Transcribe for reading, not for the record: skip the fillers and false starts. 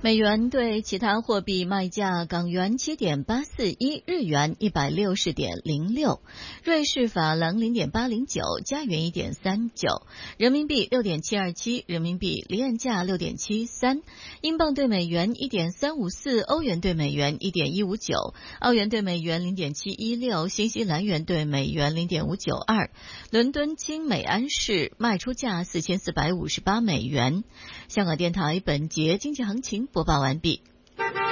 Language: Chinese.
美元对其他货币卖价：港元7.841，日元160.06，瑞士法郎0.809，加元1.39，人民币6.727，人民币离岸价6.73，英镑对美元1.354，欧元对美元1.159，澳元对美元0.716，新西兰元对美元0.592。伦敦金每安士卖出价4458美元。香港电台本节经济行情播报完毕。